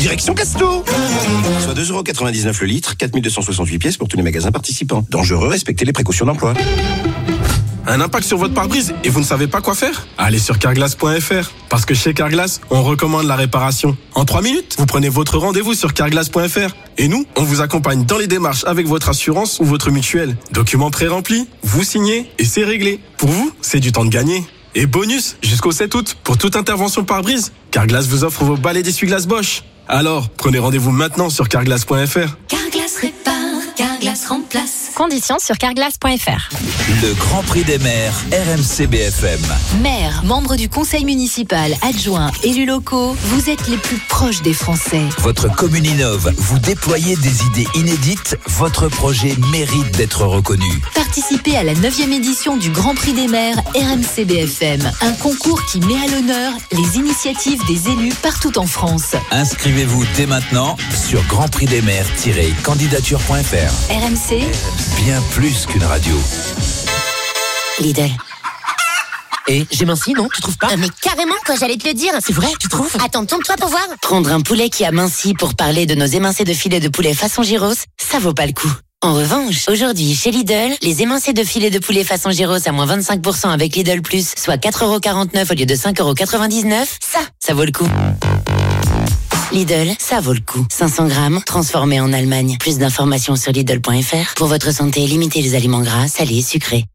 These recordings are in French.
direction Casto. Soit 2,99€ le litre, 4268 pièces pour tous les magasins participants. Dangereux, respectez les précautions d'emploi. Un impact sur votre pare-brise et vous ne savez pas quoi faire? Allez sur carglass.fr. Parce que chez Carglass, on recommande la réparation. En 3 minutes, vous prenez votre rendez-vous sur carglass.fr. Et nous, on vous accompagne dans les démarches avec votre assurance ou votre mutuelle. Documents pré-remplis, vous signez et c'est réglé. Pour vous, c'est du temps de gagner. Et bonus, jusqu'au 7 août, pour toute intervention pare-brise, Carglass vous offre vos balais d'essuie-glace Bosch. Alors, prenez rendez-vous maintenant sur carglass.fr. Carglass répare, Carglass remplace. Conditions sur carglass.fr. Le Grand Prix des maires, RMC BFM. Maires, membres du conseil municipal, adjoints, élus locaux, vous êtes les plus proches des Français. Votre commune innove, vous déployez des idées inédites, votre projet mérite d'être reconnu. Participez à la 9e édition du Grand Prix des maires RMC BFM, un concours qui met à l'honneur les initiatives des élus partout en France. Inscrivez-vous dès maintenant sur grandprixdesmaires-candidature.fr. RMC, bien plus qu'une radio. Lidl. Et j'ai minci, non? Tu trouves pas? Mais carrément, quoi, j'allais te le dire. C'est vrai, tu trouves? Attends, tourne-toi pour voir. Prendre un poulet qui a minci pour parler de nos émincés de filet de poulet façon gyros, ça vaut pas le coup. En revanche, aujourd'hui, chez Lidl, les émincés de filet de poulet façon gyros à moins 25% avec Lidl Plus, soit 4,49€ au lieu de 5,99€, ça vaut le coup. Lidl, ça vaut le coup. 500 grammes, transformés en Allemagne. Plus d'informations sur Lidl.fr. Pour votre santé, limitez les aliments gras, salés, sucrés.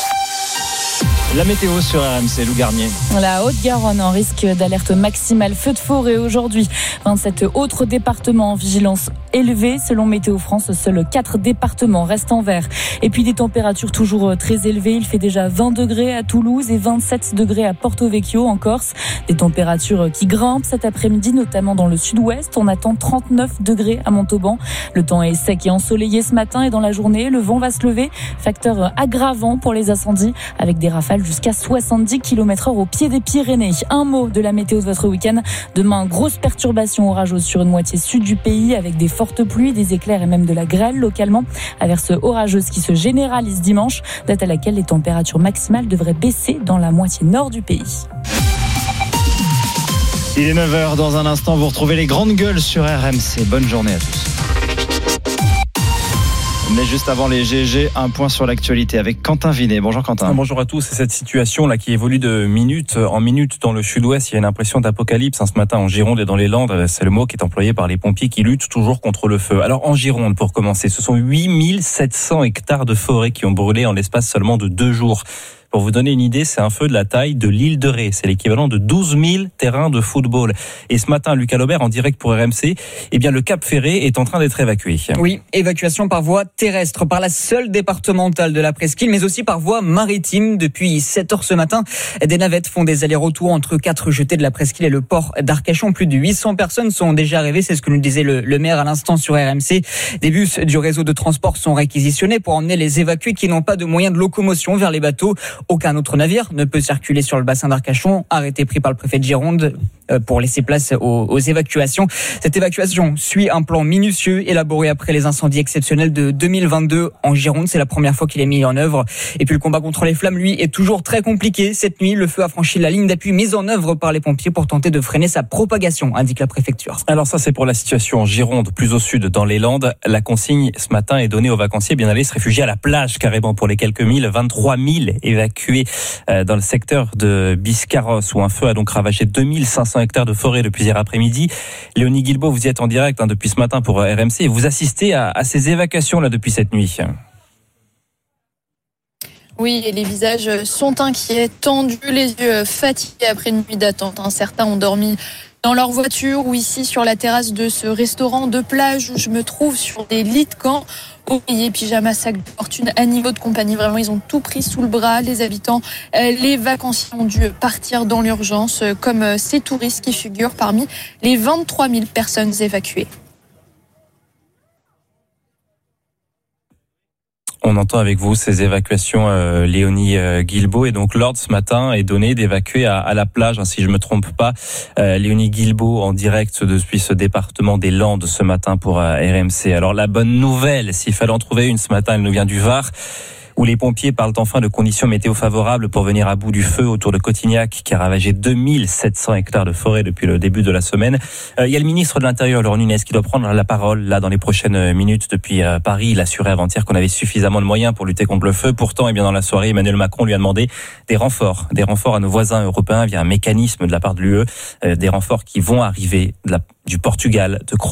La météo sur RMC, Lou Garnier. La Haute-Garonne en risque d'alerte maximale feu de forêt aujourd'hui. 27 autres départements en vigilance élevée. Selon Météo France, seuls 4 départements restent en vert. Et puis des températures toujours très élevées. Il fait déjà 20 degrés à Toulouse et 27 degrés à Porto Vecchio en Corse. Des températures qui grimpent cet après-midi, notamment dans le sud-ouest. On attend 39 degrés à Montauban. Le temps est sec et ensoleillé ce matin et dans la journée, le vent va se lever. Facteur aggravant pour les incendies avec des rafales jusqu'à 70 km/h au pied des Pyrénées. Un mot de la météo de votre week-end. Demain, grosse perturbation orageuse sur une moitié sud du pays avec des fortes pluies, des éclairs et même de la grêle localement. Averse orageuse qui se généralise dimanche, date à laquelle les températures maximales devraient baisser dans la moitié nord du pays. Il est 9h. Dans un instant, vous retrouvez les grandes gueules sur RMC. Bonne journée à tous. Mais juste avant les GG, un point sur l'actualité avec Quentin Vinet. Bonjour Quentin. Bonjour à tous. C'est cette situation là qui évolue de minute en minute dans le sud-ouest. Il y a une impression d'apocalypse ce matin en Gironde et dans les Landes. C'est le mot qui est employé par les pompiers qui luttent toujours contre le feu. Alors en Gironde, pour commencer, ce sont 8700 hectares de forêt qui ont brûlé en l'espace seulement de 2 jours. Pour vous donner une idée, c'est un feu de la taille de l'île de Ré. C'est l'équivalent de 12 000 terrains de football. Et ce matin, Lucas Laubert, en direct pour RMC, eh bien, le Cap Ferré est en train d'être évacué. Oui, évacuation par voie terrestre, par la seule départementale de la presqu'île, mais aussi par voie maritime. Depuis 7h ce matin, des navettes font des allers-retours entre 4 jetées de la presqu'île et le port d'Arcachon. Plus de 800 personnes sont déjà arrivées. C'est ce que nous disait le maire à l'instant sur RMC. Des bus du réseau de transport sont réquisitionnés pour emmener les évacués qui n'ont pas de moyens de locomotion vers les bateaux. Aucun autre navire ne peut circuler sur le bassin d'Arcachon. Arrêté pris par le préfet de Gironde pour laisser place aux évacuations. Cette évacuation suit un plan minutieux élaboré après les incendies exceptionnels de 2022 en Gironde. C'est la première fois qu'il est mis en œuvre. Et puis le combat contre les flammes, lui, est toujours très compliqué. Cette nuit, le feu a franchi la ligne d'appui mise en œuvre par les pompiers pour tenter de freiner sa propagation, indique la préfecture. Alors ça, c'est pour la situation en Gironde, plus au sud, dans les Landes. La consigne ce matin est donnée aux vacanciers bien aller se réfugier à la plage carrément pour les quelques milles. 23 000 évacués dans le secteur de Biscarrosse où un feu a donc ravagé 2500 hectares de forêt depuis hier après-midi. Léonie Guilbault, vous y êtes en direct depuis ce matin pour RMC et vous assistez à ces évacuations là depuis cette nuit. Oui, et les visages sont inquiets, tendus, les yeux fatigués après une nuit d'attente. Certains ont dormi dans leur voiture ou ici sur la terrasse de ce restaurant de plage où je me trouve sur des lits de camp. Oreillers, pyjamas, sacs de fortune, animaux de compagnie. Vraiment, ils ont tout pris sous le bras. Les habitants, les vacanciers ont dû partir dans l'urgence, comme ces touristes qui figurent parmi les 23 000 personnes évacuées. On entend avec vous ces évacuations, Léonie Guilbault. Et donc l'ordre ce matin est donné d'évacuer à la plage, si je me trompe pas. Léonie Guilbault en direct depuis ce département des Landes ce matin pour RMC. Alors la bonne nouvelle, s'il fallait en trouver une ce matin, elle nous vient du Var, où les pompiers parlent enfin de conditions météo favorables pour venir à bout du feu autour de Cotignac, qui a ravagé 2700 hectares de forêt depuis le début de la semaine. Il y a le ministre de l'Intérieur, Laurent Nunez, qui doit prendre la parole là dans les prochaines minutes depuis Paris. Il assurait avant-hier qu'on avait suffisamment de moyens pour lutter contre le feu. Pourtant, dans la soirée, Emmanuel Macron lui a demandé des renforts à nos voisins européens via un mécanisme de la part de l'UE, des renforts qui vont arriver du Portugal, de Croatie.